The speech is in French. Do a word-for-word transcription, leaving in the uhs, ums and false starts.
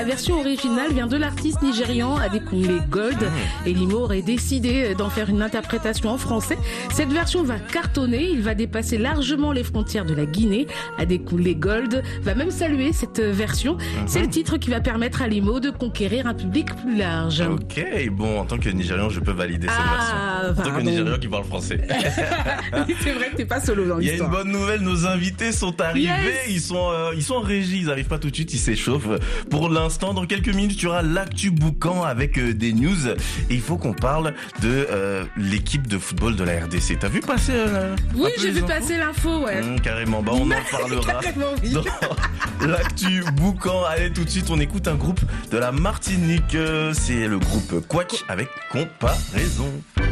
La version originale vient de l'artiste nigérian Adekunle Gold et Limo aurait décidé d'en faire une interprétation en français. Cette version va cartonner, il va dépasser largement les frontières de la Guinée. Adekunle Gold va même saluer cette version. Mm-hmm. C'est le titre qui va permettre à Limo de conquérir un public plus large. Ok, bon, en tant que Nigérian, je peux valider cette ah, version. En tant que Nigérian qui parle français. C'est vrai que t'es pas solo dans l'histoire. Il y a une bonne nouvelle, nos invités sont arrivés, yes. ils sont euh, ils sont en régie, ils arrivent pas tout de suite, ils s'échauffent. Pour l'instant, dans quelques minutes, tu auras l'actu boucan avec euh, des news et il faut qu'on parle de euh, l'équipe de football de la R D C. T'as vu passer euh, Oui, j'ai vu infos passer l'info, ouais. Mmh, carrément, bah on en parlera oui. dans l'actu boucan. Allez, tout de suite, on écoute un groupe de la Martinique, c'est le groupe Quatch avec Comparaison.